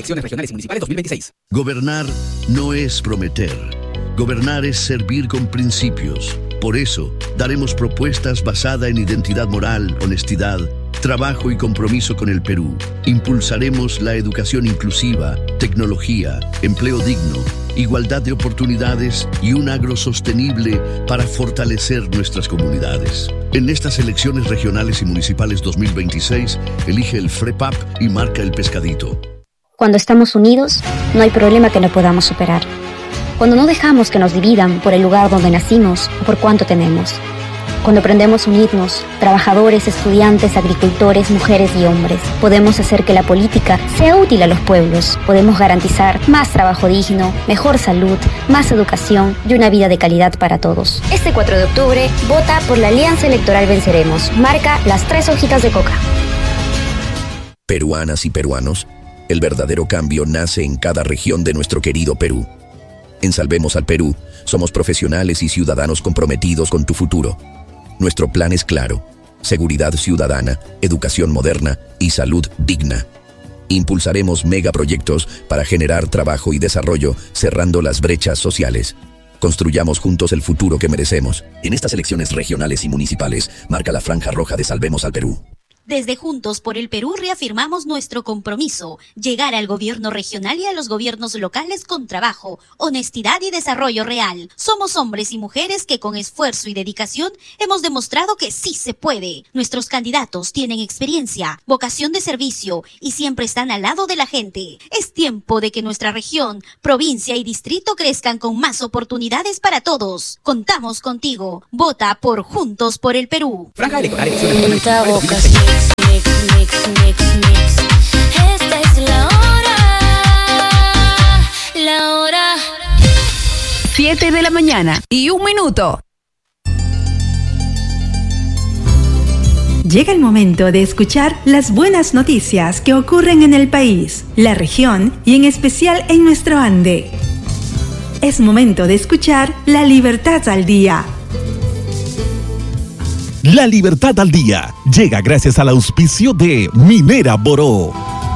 Elecciones regionales y municipales 2026. Gobernar no es prometer. Gobernar es servir con principios. Por eso, daremos propuestas basadas en identidad moral, honestidad, trabajo y compromiso con el Perú. Impulsaremos la educación inclusiva, tecnología, empleo digno, igualdad de oportunidades y un agro sostenible para fortalecer nuestras comunidades. En estas elecciones regionales y municipales 2026, elige el FREPAP y marca el pescadito. Cuando estamos unidos, no hay problema que no podamos superar. Cuando no dejamos que nos dividan por el lugar donde nacimos o por cuánto tenemos. Cuando aprendemos a unirnos, trabajadores, estudiantes, agricultores, mujeres y hombres, podemos hacer que la política sea útil a los pueblos. Podemos garantizar más trabajo digno, mejor salud, más educación y una vida de calidad para todos. Este 4 de octubre, vota por la Alianza Electoral Venceremos. Marca las 3 hojitas de coca. Peruanas y peruanos, el verdadero cambio nace en cada región de nuestro querido Perú. En Salvemos al Perú, somos profesionales y ciudadanos comprometidos con tu futuro. Nuestro plan es claro: seguridad ciudadana, educación moderna y salud digna. Impulsaremos megaproyectos para generar trabajo y desarrollo, cerrando las brechas sociales. Construyamos juntos el futuro que merecemos. En estas elecciones regionales y municipales, marca la franja roja de Salvemos al Perú. Desde Juntos por el Perú reafirmamos nuestro compromiso, llegar al gobierno regional y a los gobiernos locales con trabajo, honestidad y desarrollo real. Somos hombres y mujeres que con esfuerzo y dedicación hemos demostrado que sí se puede. Nuestros candidatos tienen experiencia, vocación de servicio y siempre están al lado de la gente. Es tiempo de que nuestra región, provincia y distrito crezcan con más oportunidades para todos. Contamos contigo. Vota por Juntos por el Perú. Franja electoral, elecciones regionales y municipales 2026. Esta es la hora. 7 de la mañana y 1 minuto. Llega el momento de escuchar las buenas noticias que ocurren en el país, la región y en especial en nuestro Ande. Es momento de escuchar La Libertad al Día. La Libertad al Día llega gracias al auspicio de Minera Boró.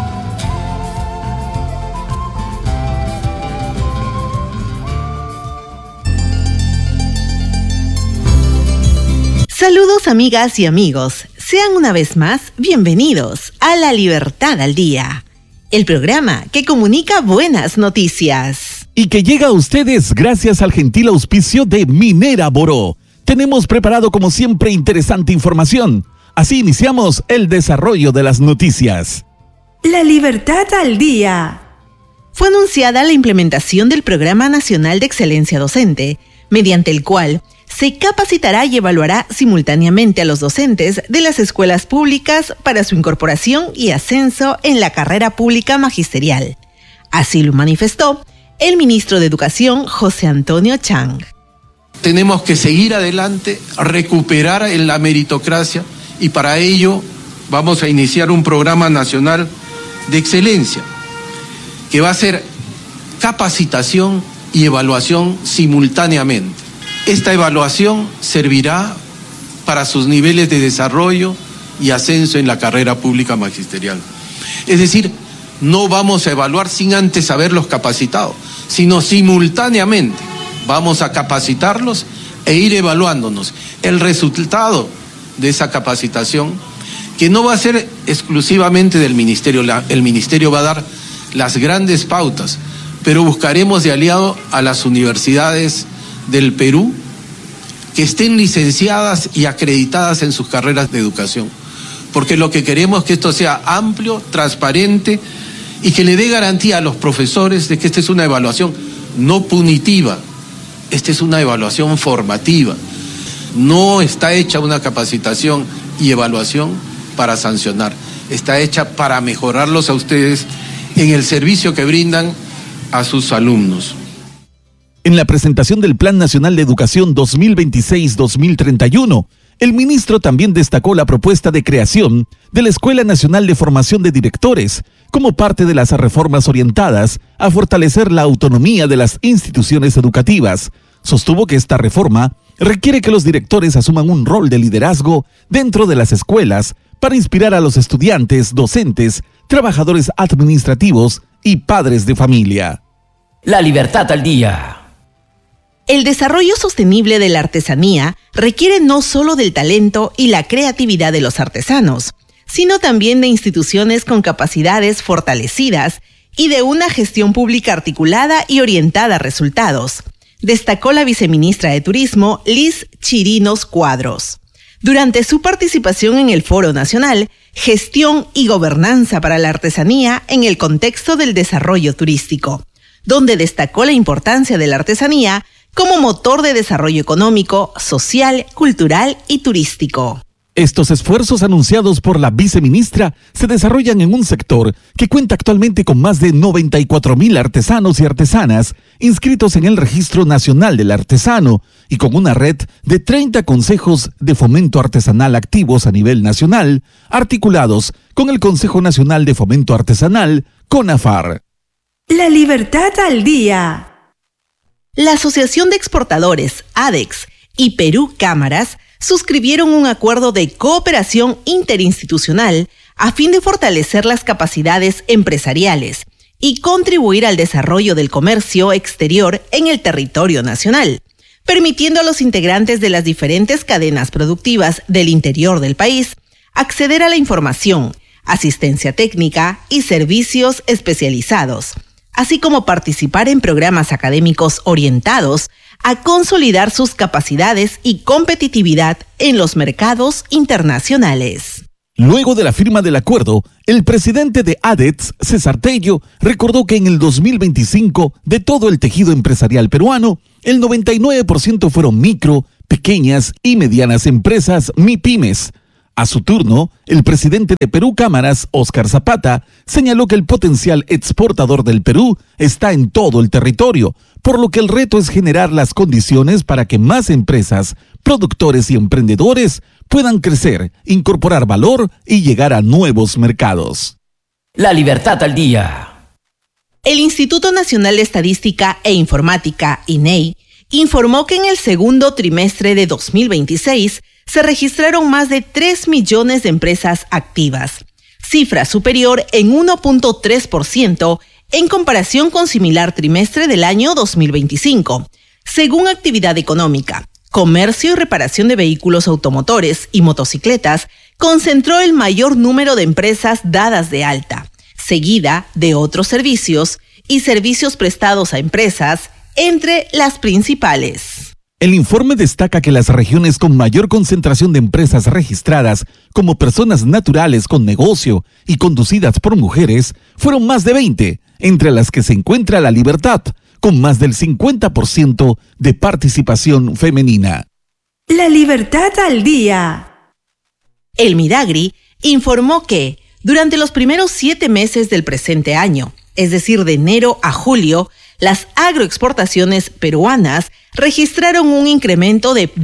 Saludos amigas y amigos, sean una vez más bienvenidos a La Libertad al Día, el programa que comunica buenas noticias. Y que llega a ustedes gracias al gentil auspicio de Minera Boró. Tenemos preparado como siempre interesante información. Así iniciamos el desarrollo de las noticias. La Libertad al Día. Fue anunciada la implementación del Programa Nacional de Excelencia Docente, mediante el cual se capacitará y evaluará simultáneamente a los docentes de las escuelas públicas para su incorporación y ascenso en la carrera pública magisterial. Así lo manifestó el ministro de Educación, José Antonio Chang. Tenemos que seguir adelante, recuperar la meritocracia y para ello vamos a iniciar un programa nacional de excelencia que va a ser capacitación y evaluación simultáneamente. Esta evaluación servirá para sus niveles de desarrollo y ascenso en la carrera pública magisterial. Es decir, no vamos a evaluar sin antes haberlos capacitado, sino simultáneamente. Vamos a capacitarlos e ir evaluándonos el resultado de esa capacitación, que no va a ser exclusivamente del ministerio. El ministerio va a dar las grandes pautas, pero buscaremos de aliado a las universidades del Perú que estén licenciadas y acreditadas en sus carreras de educación, porque lo que queremos es que esto sea amplio, transparente y que le dé garantía a los profesores de que esta es una evaluación no punitiva. Esta es una evaluación formativa. No está hecha una capacitación y evaluación para sancionar. Está hecha para mejorarlos a ustedes en el servicio que brindan a sus alumnos. En la presentación del Plan Nacional de Educación 2026-2031, el ministro también destacó la propuesta de creación de la Escuela Nacional de Formación de Directores como parte de las reformas orientadas a fortalecer la autonomía de las instituciones educativas. Sostuvo que esta reforma requiere que los directores asuman un rol de liderazgo dentro de las escuelas para inspirar a los estudiantes, docentes, trabajadores administrativos y padres de familia. La Libertad al Día. El desarrollo sostenible de la artesanía requiere no solo del talento y la creatividad de los artesanos, sino también de instituciones con capacidades fortalecidas y de una gestión pública articulada y orientada a resultados, destacó la viceministra de Turismo, Liz Chirinos Cuadros, durante su participación en el Foro Nacional, Gestión y Gobernanza para la Artesanía en el contexto del desarrollo turístico, donde destacó la importancia de la artesanía como motor de desarrollo económico, social, cultural y turístico. Estos esfuerzos anunciados por la viceministra se desarrollan en un sector que cuenta actualmente con más de 94,000 artesanos y artesanas inscritos en el Registro Nacional del Artesano y con una red de 30 consejos de fomento artesanal activos a nivel nacional, articulados con el Consejo Nacional de Fomento Artesanal, CONAFAR. La Libertad al Día. La Asociación de Exportadores, ADEX, y Perú Cámaras suscribieron un acuerdo de cooperación interinstitucional a fin de fortalecer las capacidades empresariales y contribuir al desarrollo del comercio exterior en el territorio nacional, permitiendo a los integrantes de las diferentes cadenas productivas del interior del país acceder a la información, asistencia técnica y servicios especializados, así como participar en programas académicos orientados a consolidar sus capacidades y competitividad en los mercados internacionales. Luego de la firma del acuerdo, el presidente de ADEX, César Tello, recordó que en el 2025, de todo el tejido empresarial peruano, el 99% fueron micro, pequeñas y medianas empresas MIPYMES. A su turno, el presidente de Perú Cámaras, Óscar Zapata, señaló que el potencial exportador del Perú está en todo el territorio, por lo que el reto es generar las condiciones para que más empresas, productores y emprendedores puedan crecer, incorporar valor y llegar a nuevos mercados. La Libertad al Día. El Instituto Nacional de Estadística e Informática, INEI, informó que en el segundo trimestre de 2026 se registraron más de 3 millones de empresas activas, cifra superior en 1.3% en comparación con similar trimestre del año 2025. Según Actividad Económica, Comercio y Reparación de Vehículos Automotores y Motocicletas concentró el mayor número de empresas dadas de alta, seguida de otros servicios y servicios prestados a empresas, entre las principales. El informe destaca que las regiones con mayor concentración de empresas registradas como personas naturales con negocio y conducidas por mujeres fueron más de 20, entre las que se encuentra La Libertad, con más del 50% de participación femenina. La Libertad al Día. El Midagri informó que durante los primeros 7 meses del presente año, es decir, de enero a julio, las agroexportaciones peruanas registraron un incremento de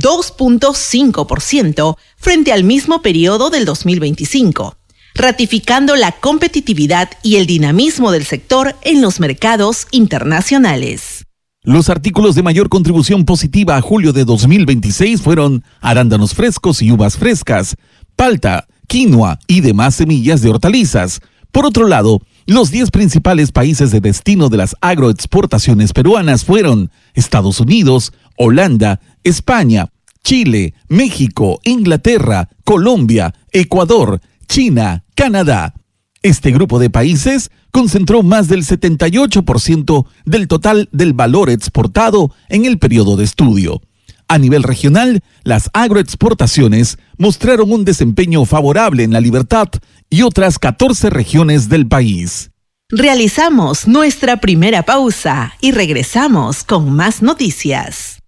2.5% frente al mismo periodo del 2025, ratificando la competitividad y el dinamismo del sector en los mercados internacionales. Los artículos de mayor contribución positiva a julio de 2026 fueron arándanos frescos y uvas frescas, palta, quinoa y demás semillas de hortalizas. Por otro lado, los 10 principales países de destino de las agroexportaciones peruanas fueron Estados Unidos, Holanda, España, Chile, México, Inglaterra, Colombia, Ecuador, China, Canadá. Este grupo de países concentró más del 78% del total del valor exportado en el periodo de estudio. A nivel regional, las agroexportaciones mostraron un desempeño favorable en La Libertad y otras 14 regiones del país. Realizamos nuestra primera pausa y regresamos con más noticias.